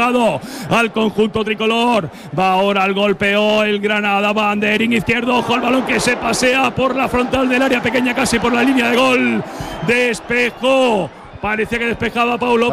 complicado al conjunto tricolor. Va ahora al golpeo el Granada, banderín izquierdo, ojo al balón que se pasea por la frontal del área pequeña, casi por la línea de gol. Despejó, parecía que despejaba Paulo.